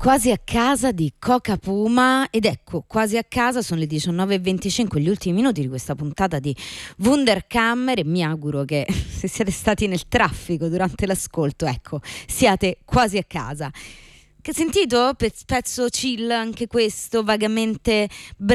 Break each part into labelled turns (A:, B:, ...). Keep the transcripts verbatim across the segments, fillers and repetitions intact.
A: Quasi a casa di Coca Puma, ed ecco, quasi a casa, sono le diciannove e venticinque, gli ultimi minuti di questa puntata di Wunderkammer, e mi auguro che se siete stati nel traffico durante l'ascolto, ecco, siate quasi a casa. Che sentito? Pe- pezzo chill anche questo, vagamente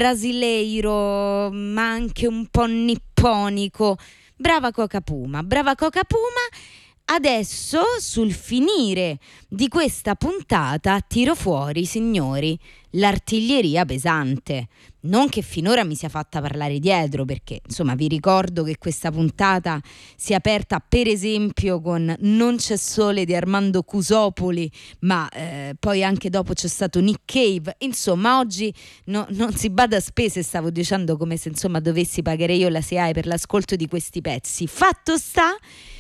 A: brasileiro, ma anche un po' nipponico. Brava Coca Puma, brava Coca Puma. Adesso, sul finire di questa puntata, tiro fuori, signori, l'artiglieria pesante. Non che finora mi sia fatta parlare dietro, perché insomma vi ricordo che questa puntata si è aperta per esempio con Non c'è sole di Armando Cusopoli, ma eh, poi anche dopo c'è stato Nick Cave. Insomma, oggi no, non si bada a spese, stavo dicendo, come se insomma dovessi pagare io la S I A E per l'ascolto di questi pezzi. Fatto sta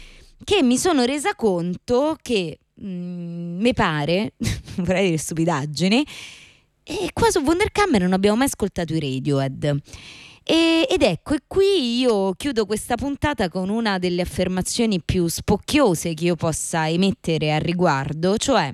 A: che mi sono resa conto che mm, mi pare, vorrei dire stupidaggini, e qua su Wunderkammer non abbiamo mai ascoltato i Radiohead. E, ed ecco, e qui io chiudo questa puntata con una delle affermazioni più spocchiose che io possa emettere al riguardo, cioè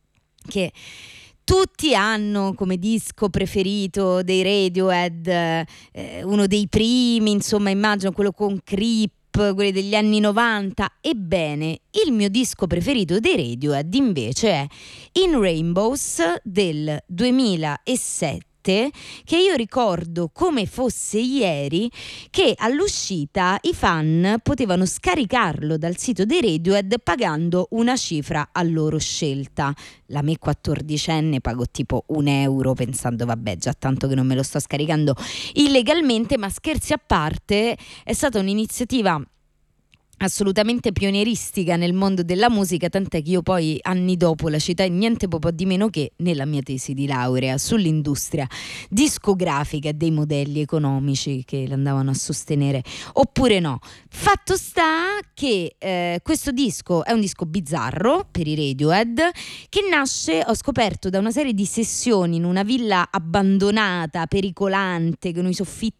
A: che tutti hanno come disco preferito dei Radiohead eh, uno dei primi, insomma immagino quello con Creep, quelli degli anni novanta. Ebbene, il mio disco preferito dei Radiohead invece è In Rainbows del duemilasette, che io ricordo come fosse ieri, che all'uscita i fan potevano scaricarlo dal sito dei Radiohead pagando una cifra a loro scelta. La me quattordicenne pago tipo un euro pensando vabbè, già tanto che non me lo sto scaricando illegalmente, ma scherzi a parte, è stata un'iniziativa assolutamente pionieristica nel mondo della musica, tant'è che io poi anni dopo la citai niente po' di meno che nella mia tesi di laurea sull'industria discografica e dei modelli economici che l'andavano a sostenere, oppure no. Fatto sta che eh, questo disco è un disco bizzarro per i Radiohead, che nasce, ho scoperto, da una serie di sessioni in una villa abbandonata, pericolante, con i soffitti